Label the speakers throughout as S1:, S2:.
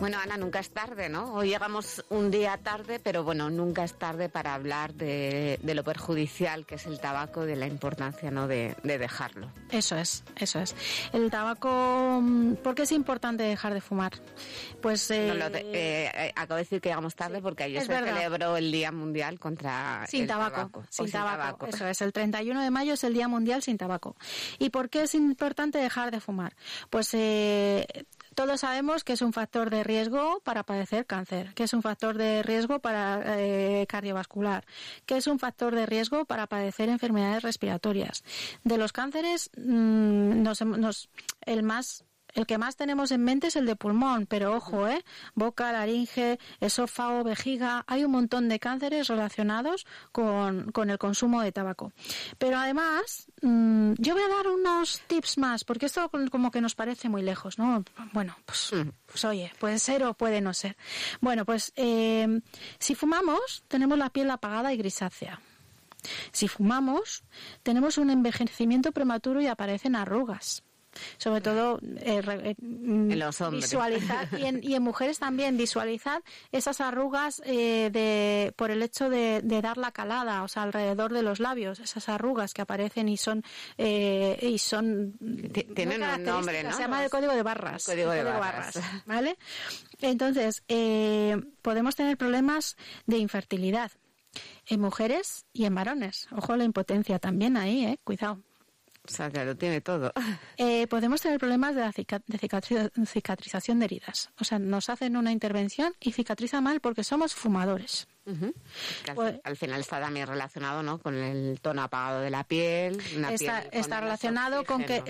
S1: Bueno, Ana, nunca es tarde, ¿no? Hoy llegamos un día tarde, pero bueno, nunca es tarde para hablar de lo perjudicial que es el tabaco, de la importancia, ¿no?, de dejarlo.
S2: Eso es. El tabaco, ¿por qué es importante dejar de fumar? Pues
S1: acabo de decir que llegamos tarde porque ayer se celebró el Día Mundial contra el tabaco.
S2: Sin tabaco. Eso es, el 31 de mayo es el Día Mundial sin tabaco. ¿Y por qué es importante dejar de fumar? Pues todos sabemos que es un factor de riesgo para padecer cáncer, que es un factor de riesgo para cardiovascular, que es un factor de riesgo para padecer enfermedades respiratorias. De los cánceres, el que más tenemos en mente es el de pulmón, pero ojo, boca, laringe, esófago, vejiga, hay un montón de cánceres relacionados con el consumo de tabaco. Pero además, yo voy a dar unos tips más, porque esto como que nos parece muy lejos, ¿no? Bueno, pues oye, puede ser o puede no ser. Bueno, pues si fumamos, tenemos la piel apagada y grisácea. Si fumamos, tenemos un envejecimiento prematuro y aparecen arrugas. Sobre todo
S1: en los hombres.
S2: Visualizar y en mujeres también visualizar esas arrugas por el hecho de dar la calada, o sea, alrededor de los labios, esas arrugas que aparecen y son
S1: tienen un nombre, ¿no?
S2: Se llama el código de barras.
S1: Código de barras,
S2: ¿vale? Entonces podemos tener problemas de infertilidad en mujeres y en varones. Ojo, la impotencia también ahí, cuidado.
S1: O sea, que lo tiene todo.
S2: Podemos tener problemas de cicatrización de heridas. O sea, nos hacen una intervención y cicatriza mal porque somos fumadores.
S1: Uh-huh. Al final está también relacionado, ¿no?, con el tono apagado de la piel.
S2: Está relacionado con que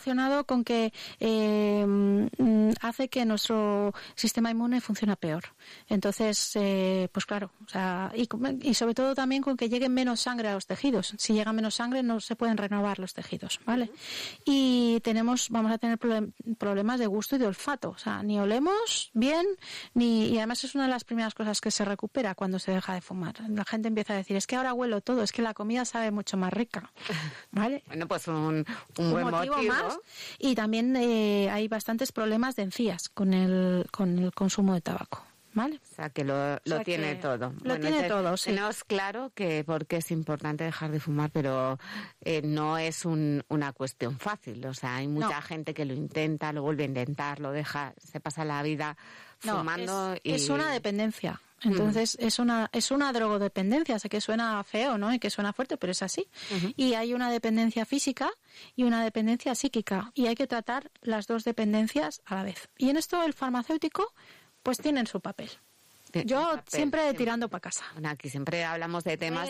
S2: hace que nuestro sistema inmune funcione peor. Entonces, pues claro, o sea, y sobre todo también con que llegue menos sangre a los tejidos. Si llega menos sangre no se pueden renovar los tejidos, ¿vale? Uh-huh. Y vamos a tener problemas de gusto y de olfato. O sea, ni olemos bien, y además es una de las primeras cosas que se recupera cuando se deja de fumar. La gente empieza a decir, es que ahora huelo todo, es que la comida sabe mucho más rica, ¿vale?
S1: Bueno, pues un buen motivo
S2: más. Y también hay bastantes problemas de encías con el consumo de tabaco, ¿vale?
S1: O sea, que lo tiene todo.
S2: Tiene todo, sí.
S1: Tenemos claro que porque es importante dejar de fumar, pero no es una cuestión fácil. O sea, hay mucha gente que lo intenta, lo vuelve a intentar, lo deja, se pasa la vida fumando.
S2: Es una dependencia. Entonces es una drogodependencia. Sé que suena feo, ¿no?, y que suena fuerte, pero es así. Uh-huh. Y hay una dependencia física y una dependencia psíquica, y hay que tratar las dos dependencias a la vez. Y en esto el farmacéutico pues tiene su papel. Yo siempre tirando para casa.
S1: Bueno, aquí siempre hablamos de temas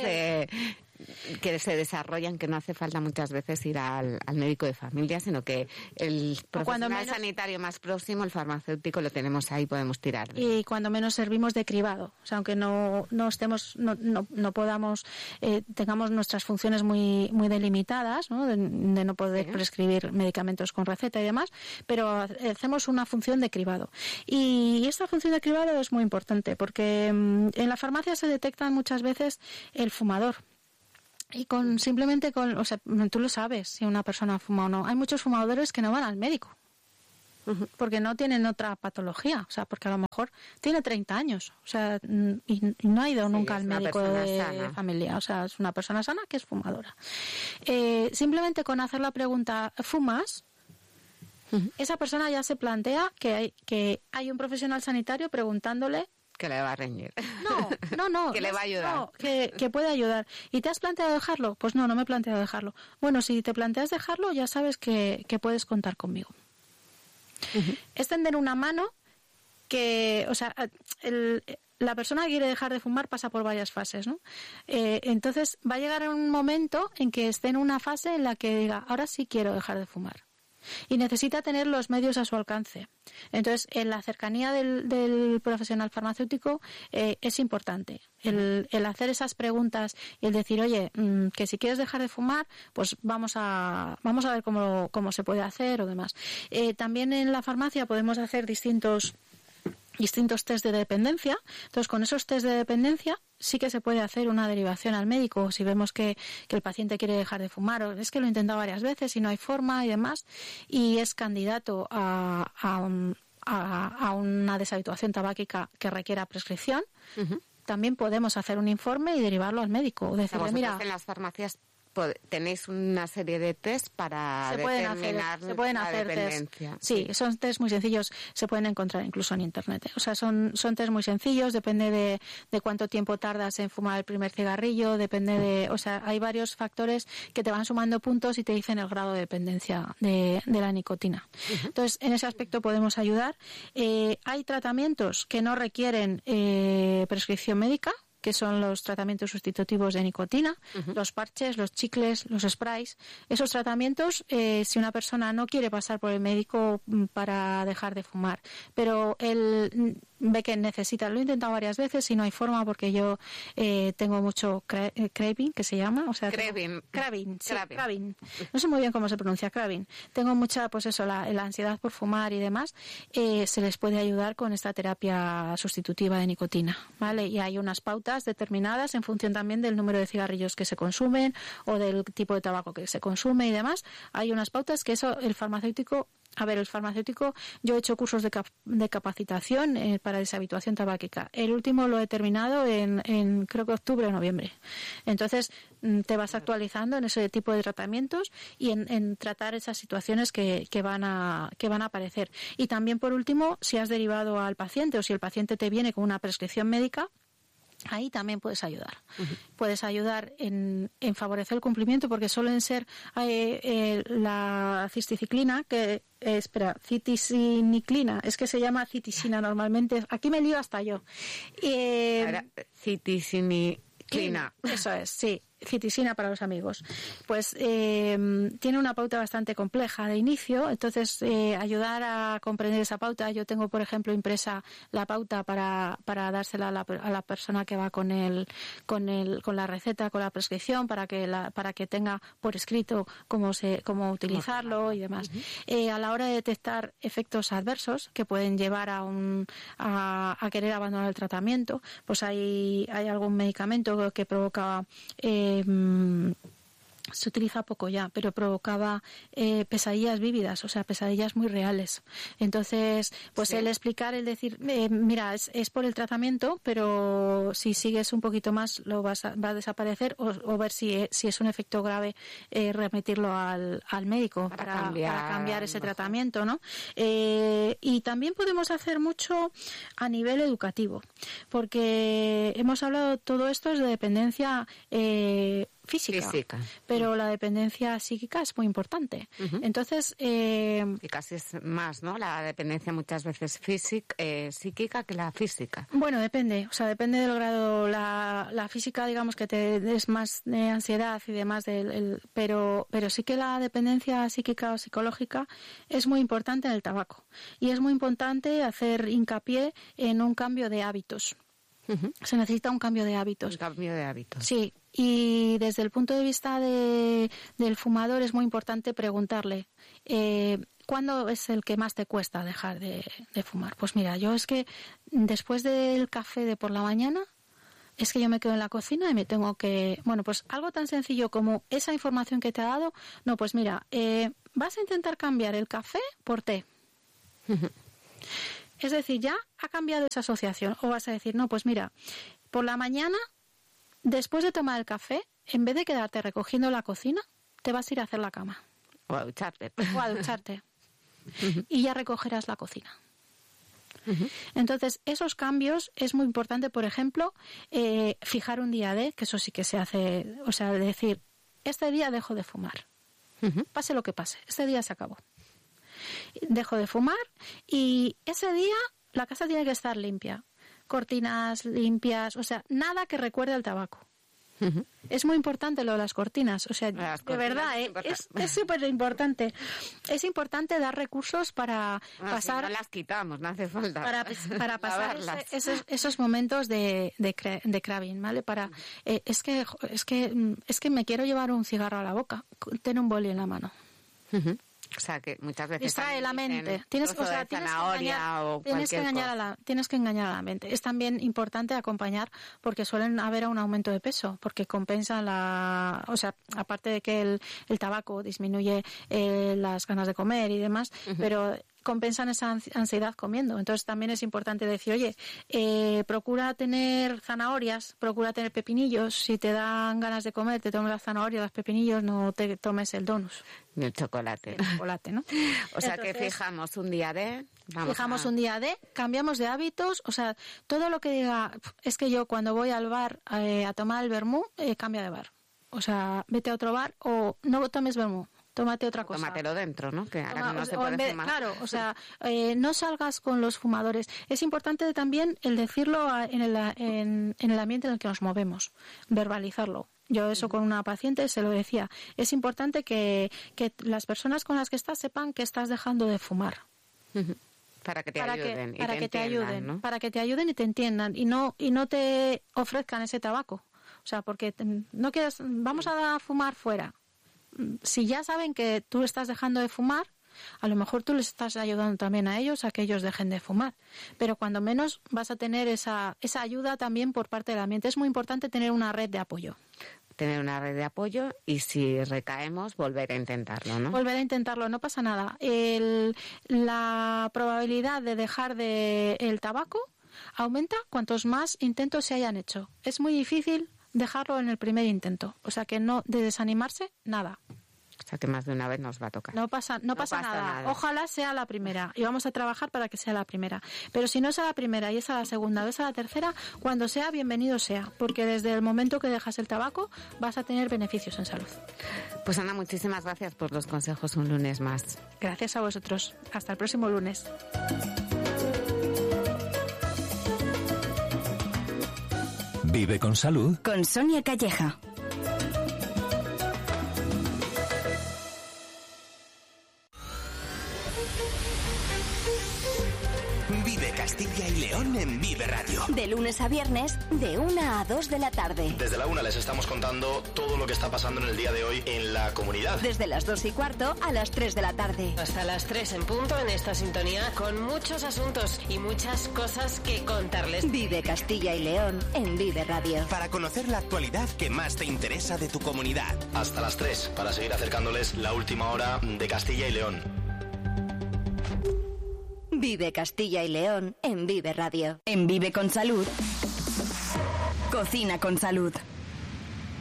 S1: que se desarrollan, que no hace falta muchas veces ir al médico de familia, sino que el profesional sanitario más próximo, el farmacéutico, lo tenemos ahí, podemos tirar.
S2: Y cuando menos servimos de cribado, o sea, aunque no podamos, tengamos nuestras funciones muy delimitadas, ¿no?, de no poder prescribir medicamentos con receta y demás, pero hacemos una función de cribado. Y esta función de cribado es muy importante, porque en la farmacia se detectan muchas veces el fumador. Y simplemente o sea, tú lo sabes si una persona fuma o no. Hay muchos fumadores que no van al médico porque no tienen otra patología, o sea, porque a lo mejor tiene 30 años, o sea, y no ha ido nunca al médico de familia, o sea, es una persona sana que es fumadora. Simplemente con hacer la pregunta, ¿fumas?, esa persona ya se plantea que hay un profesional sanitario preguntándole
S1: que le va a reñir.
S2: No.
S1: Que le va a ayudar.
S2: No, que puede ayudar. ¿Y te has planteado dejarlo? Pues no me he planteado dejarlo. Bueno, si te planteas dejarlo, ya sabes que puedes contar conmigo. Uh-huh. Es tender una mano que, o sea, la persona que quiere dejar de fumar pasa por varias fases, ¿no? Entonces va a llegar un momento en que esté en una fase en la que diga, ahora sí quiero dejar de fumar. Y necesita tener los medios a su alcance. Entonces, en la cercanía del profesional farmacéutico es importante el hacer esas preguntas y el decir, oye, que si quieres dejar de fumar, pues vamos a ver cómo se puede hacer o demás. También en la farmacia podemos hacer distintos test de dependencia. Entonces, con esos test de dependencia sí que se puede hacer una derivación al médico si vemos que el paciente quiere dejar de fumar, o es que lo intenta varias veces y no hay forma y demás, y es candidato a a una deshabituación tabáquica que requiera prescripción, también podemos hacer un informe y derivarlo al médico. O decirle, mira,
S1: en las farmacias tenéis una serie de test para determinar la dependencia.
S2: Sí, son test muy sencillos, se pueden encontrar incluso en internet. O sea, son test muy sencillos, depende de cuánto tiempo tardas en fumar el primer cigarrillo, o sea, hay varios factores que te van sumando puntos y te dicen el grado de dependencia de la nicotina. Entonces, en ese aspecto podemos ayudar. Hay tratamientos que no requieren prescripción médica, que son los tratamientos sustitutivos de nicotina, los parches, los chicles, los sprays. Esos tratamientos, si una persona no quiere pasar por el médico para dejar de fumar, pero él ve que necesita, lo he intentado varias veces y no hay forma porque yo tengo mucho craving, que se llama, o sea, craving. No sé muy bien cómo se pronuncia, craving. Tengo mucha, pues eso, la ansiedad por fumar y demás, se les puede ayudar con esta terapia sustitutiva de nicotina, ¿vale? Y hay unas pautas determinadas en función también del número de cigarrillos que se consumen o del tipo de tabaco que se consume y demás. Hay unas pautas que eso el farmacéutico, yo he hecho cursos de capacitación para deshabituación tabáquica. El último lo he terminado en creo que octubre o noviembre. Entonces te vas actualizando en ese tipo de tratamientos y en tratar esas situaciones que van a aparecer. Y también, por último, si has derivado al paciente o si el paciente te viene con una prescripción médica, ahí también puedes ayudar. Puedes ayudar en favorecer el cumplimiento porque suelen ser la cisticiclina, citisiniclina, es que se llama citisina normalmente. Aquí me lío hasta yo.
S1: Citisiniclina.
S2: Eso es, sí. Citisina para los amigos. Pues tiene una pauta bastante compleja de inicio, entonces ayudar a comprender esa pauta. Yo tengo, por ejemplo, impresa la pauta para dársela a la persona que va con la receta, con la prescripción, para que tenga por escrito cómo utilizarlo y demás. A la hora de detectar efectos adversos que pueden llevar a querer abandonar el tratamiento, pues hay algún medicamento que provoca se utiliza poco ya, pero provocaba pesadillas vívidas, o sea, pesadillas muy reales. Entonces, pues el explicar, el decir, mira, es por el tratamiento, pero si sigues un poquito más va a desaparecer, o ver si es un efecto grave, remitirlo al médico para cambiar ese tratamiento, ¿no? Y también podemos hacer mucho a nivel educativo, porque hemos hablado, todo esto es de dependencia física, pero la dependencia psíquica es muy importante. Entonces,
S1: y casi es más, ¿no? La dependencia muchas veces psíquica que la física.
S2: Bueno, depende, o sea, depende del grado. La física, digamos que te des más de ansiedad y demás, pero sí que la dependencia psíquica o psicológica es muy importante en el tabaco, y es muy importante hacer hincapié en un cambio de hábitos. Se necesita un cambio de hábitos.
S1: Un cambio de hábitos.
S2: Sí, y desde el punto de vista del fumador es muy importante preguntarle, ¿cuándo es el que más te cuesta dejar de fumar? Pues mira, yo es que después del café de por la mañana, es que yo me quedo en la cocina y me tengo que... Bueno, pues algo tan sencillo como esa información que te ha dado, no, pues mira, vas a intentar cambiar el café por té. Es decir, ya ha cambiado esa asociación. O vas a decir, no, pues mira, por la mañana, después de tomar el café, en vez de quedarte recogiendo la cocina, te vas a ir a hacer la cama.
S1: O a ducharte.
S2: Y ya recogerás la cocina. Entonces, esos cambios es muy importante, por ejemplo, fijar un día que eso sí que se hace, o sea, decir, este día dejo de fumar. Pase lo que pase, este día se acabó. Dejo de fumar y ese día la casa tiene que estar limpia. Cortinas limpias, o sea, nada que recuerde al tabaco. Es muy importante lo de las cortinas, o sea, de verdad, es súper importante. Es importante dar recursos para pasar...
S1: Si no las quitamos, no hace falta.
S2: Para pasar esos momentos de craving, ¿vale? Es que me quiero llevar un cigarro a la boca, ten un boli en la mano.
S1: O sea, que muchas veces
S2: distrae la mente. Tienes que engañar a la mente. Es también importante acompañar, porque suelen haber un aumento de peso, porque compensa o sea, aparte de que el tabaco disminuye las ganas de comer y demás, pero compensan esa ansiedad comiendo. Entonces también es importante decir, oye, procura tener zanahorias, procura tener pepinillos. Si te dan ganas de comer, te tomes las zanahorias, los pepinillos, no te tomes el donut.
S1: Ni el chocolate.
S2: El chocolate, ¿no?
S1: O sea, que fijamos un día de...
S2: un día de, cambiamos de hábitos, o sea, todo lo que diga, es que yo cuando voy al bar a tomar el vermú, cambia de bar. O sea, vete a otro bar o no tomes vermú. Tómate otra cosa.
S1: Tómatelo dentro, ¿no? Que ahora no se puede fumar.
S2: Claro, o sea, no salgas con los fumadores. Es importante también el decirlo en el ambiente en el que nos movemos, verbalizarlo. Yo eso con una paciente se lo decía. Es importante que las personas con las que estás sepan que estás dejando de fumar.
S1: Para que te ayuden. ¿No?
S2: Para que te ayuden y te entiendan y no te ofrezcan ese tabaco. O sea, porque no quieres, vamos a fumar fuera. Si ya saben que tú estás dejando de fumar, a lo mejor tú les estás ayudando también a ellos a que ellos dejen de fumar. Pero cuando menos vas a tener esa ayuda también por parte del ambiente. Es muy importante tener una red de apoyo.
S1: Tener una red de apoyo y si recaemos, volver a intentarlo, ¿no?
S2: Volver a intentarlo, no pasa nada. La probabilidad de dejar el tabaco aumenta cuantos más intentos se hayan hecho. Es muy difícil dejarlo en el primer intento. O sea que no, de desanimarse, nada.
S1: O sea que más de una vez nos va a tocar.
S2: No pasa nada. Ojalá sea la primera. Y vamos a trabajar para que sea la primera. Pero si no es a la primera y es a la segunda o es a la tercera, cuando sea, bienvenido sea. Porque desde el momento que dejas el tabaco vas a tener beneficios en salud.
S1: Pues Ana, muchísimas gracias por los consejos un lunes más.
S2: Gracias a vosotros. Hasta el próximo lunes.
S3: Vive con salud.
S4: Con Sonia Calleja.
S5: Vive Castilla y León en Vive Radio.
S4: De lunes a viernes, de 1 a 2 de la tarde.
S6: Desde la 1 les estamos contando todo lo que está pasando en el día de hoy en la comunidad.
S4: Desde las 2:15 a las 3 de la tarde.
S7: Hasta las 3 en punto en esta sintonía con muchos asuntos y muchas cosas que contarles.
S4: Vive Castilla y León en Vive Radio.
S5: Para conocer la actualidad que más te interesa de tu comunidad.
S6: Hasta las 3 para seguir acercándoles la última hora de Castilla y León.
S4: Vive Castilla y León en Vive Radio. En Vive con Salud. Cocina con salud.